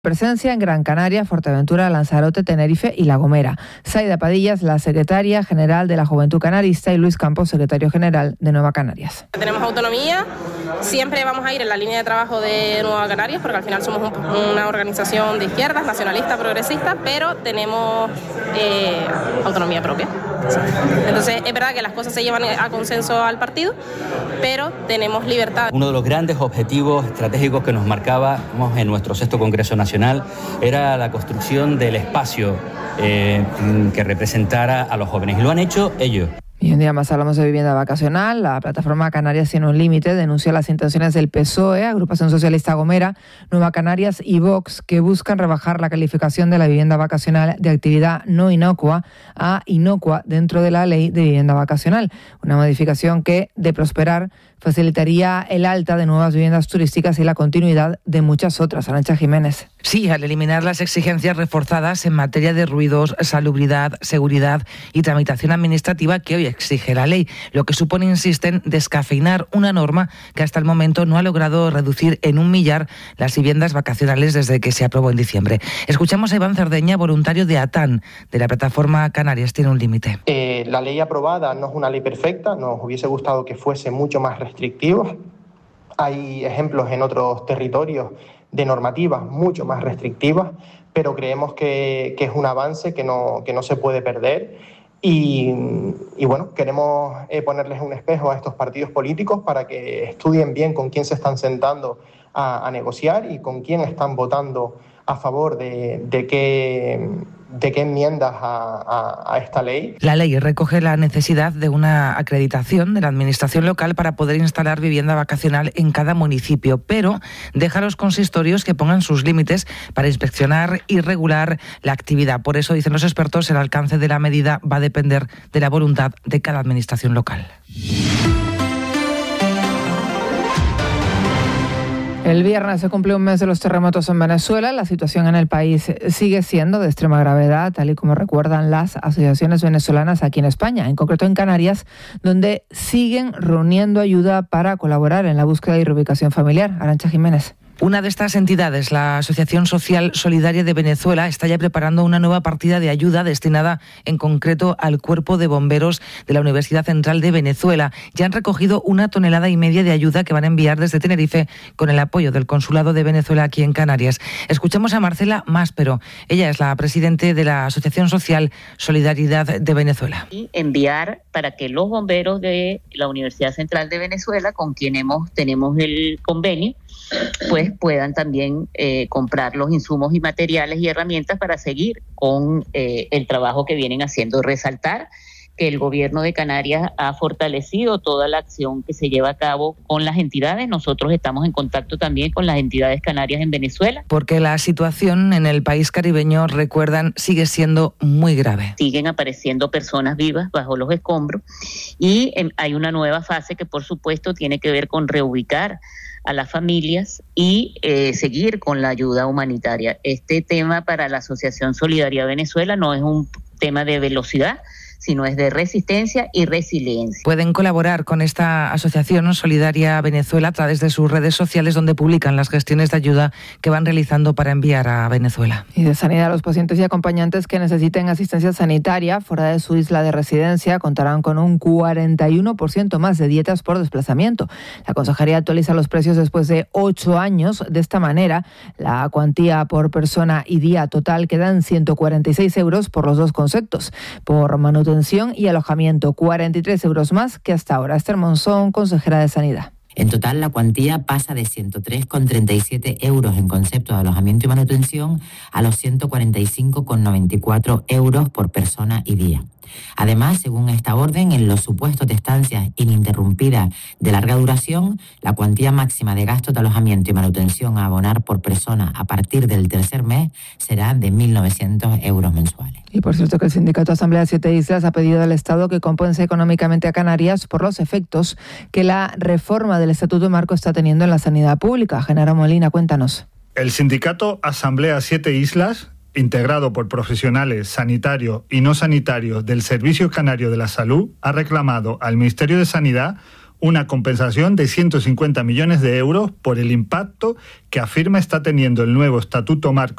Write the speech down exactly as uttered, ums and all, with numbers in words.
Presencia en Gran Canaria, Fuerteventura, Lanzarote, Tenerife y La Gomera. Saida Padillas, la secretaria general de la Juventud Canarista, y Luis Campos, secretario general de Nueva Canarias. Tenemos autonomía, siempre vamos a ir en la línea de trabajo de Nueva Canarias, porque al final somos un, una organización de izquierdas, nacionalista, progresista, pero tenemos eh, autonomía propia. Entonces es verdad que las cosas se llevan a consenso al partido, pero tenemos libertad. Uno de los grandes objetivos estratégicos que nos marcábamos en nuestro sexto Congreso Nacional era la construcción del espacio eh, que representara a los jóvenes, y lo han hecho ellos. Y un día más hablamos de vivienda vacacional. La plataforma Canarias tiene un límite, denuncia las intenciones del P S O E, Agrupación Socialista Gomera, Nueva Canarias y Vox, que buscan rebajar la calificación de la vivienda vacacional de actividad no inocua a inocua dentro de la ley de vivienda vacacional. Una modificación que, de prosperar, facilitaría el alta de nuevas viviendas turísticas y la continuidad de muchas otras. Arantxa Jiménez. Sí, al eliminar las exigencias reforzadas en materia de ruidos, salubridad, seguridad y tramitación administrativa que hoy exige la ley, lo que supone, insisten, descafeinar una norma que hasta el momento no ha logrado reducir en un millar las viviendas vacacionales desde que se aprobó en diciembre. Escuchamos a Iván Cerdeña, voluntario de ATAN, de la plataforma Canarias tiene un límite. Eh, la ley aprobada no es una ley perfecta, nos hubiese gustado que fuese mucho más restrictiva. Hay ejemplos en otros territorios de normativas mucho más restrictivas, pero creemos que, que es un avance que no, que no se puede perder. Y, y bueno, queremos eh, ponerles un espejo a estos partidos políticos para que estudien bien con quién se están sentando a, a negociar y con quién están votando a favor de, de qué... de qué enmiendas a, a, a esta ley. La ley recoge la necesidad de una acreditación de la administración local para poder instalar vivienda vacacional en cada municipio, pero deja a los consistorios que pongan sus límites para inspeccionar y regular la actividad. Por eso, dicen los expertos, el alcance de la medida va a depender de la voluntad de cada administración local. El viernes se cumplió un mes de los terremotos en Venezuela. La situación en el país sigue siendo de extrema gravedad, tal y como recuerdan las asociaciones venezolanas aquí en España, en concreto en Canarias, donde siguen reuniendo ayuda para colaborar en la búsqueda y reubicación familiar. Arantxa Jiménez. Una de estas entidades, la Asociación Social Solidaria de Venezuela, está ya preparando una nueva partida de ayuda destinada en concreto al Cuerpo de Bomberos de la Universidad Central de Venezuela. Ya han recogido una tonelada y media de ayuda que van a enviar desde Tenerife con el apoyo del Consulado de Venezuela aquí en Canarias. Escuchamos a Marcela Máspero. Ella es la presidente de la Asociación Social Solidaridad de Venezuela. Y enviar para que los bomberos de la Universidad Central de Venezuela, con quien hemos, tenemos el convenio, pues puedan también eh, comprar los insumos y materiales y herramientas para seguir con eh, el trabajo que vienen haciendo. Resaltar que el gobierno de Canarias ha fortalecido toda la acción que se lleva a cabo con las entidades. Nosotros estamos en contacto también con las entidades canarias en Venezuela. Porque la situación en el país caribeño, recuerdan, sigue siendo muy grave. Siguen apareciendo personas vivas bajo los escombros y eh, hay una nueva fase que, por supuesto, tiene que ver con reubicar a las familias y eh, seguir con la ayuda humanitaria. Este tema para la Asociación Solidaria Venezuela no es un tema de velocidad, sino es de resistencia y resiliencia. Pueden colaborar con esta Asociación Solidaria Venezuela a través de sus redes sociales, donde publican las gestiones de ayuda que van realizando para enviar a Venezuela. Y de sanidad, los pacientes y acompañantes que necesiten asistencia sanitaria fuera de su isla de residencia contarán con un cuarenta y uno por ciento más de dietas por desplazamiento. La Consejería actualiza los precios después de ocho años. De esta manera, la cuantía por persona y día total queda en ciento cuarenta y seis euros por los dos conceptos. Por manutención y alojamiento, cuarenta y tres euros más que hasta ahora. Esther Monzón, consejera de Sanidad. En total, la cuantía pasa de ciento tres coma treinta y siete euros en concepto de alojamiento y manutención a los ciento cuarenta y cinco coma noventa y cuatro euros por persona y día. Además, según esta orden, en los supuestos de estancias ininterrumpidas de larga duración, la cuantía máxima de gastos de alojamiento y manutención a abonar por persona a partir del tercer mes será de mil novecientos euros mensuales. Y por cierto que el sindicato Asamblea Siete Islas ha pedido al Estado que compense económicamente a Canarias por los efectos que la reforma del Estatuto Marco está teniendo en la sanidad pública. Genaro Molina, cuéntanos. El sindicato Asamblea Siete Islas, integrado por profesionales sanitarios y no sanitarios del Servicio Canario de la Salud, ha reclamado al Ministerio de Sanidad una compensación de ciento cincuenta millones de euros por el impacto que afirma está teniendo el nuevo Estatuto Marco